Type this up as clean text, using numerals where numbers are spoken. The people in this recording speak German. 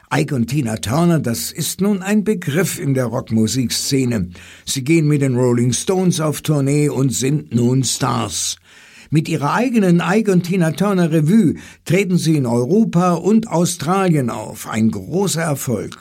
Ike und Tina Turner, das ist nun ein Begriff in der Rockmusikszene. Sie gehen mit den Rolling Stones auf Tournee und sind nun Stars. Mit ihrer eigenen Ike und Tina Turner Revue treten sie in Europa und Australien auf. Ein großer Erfolg.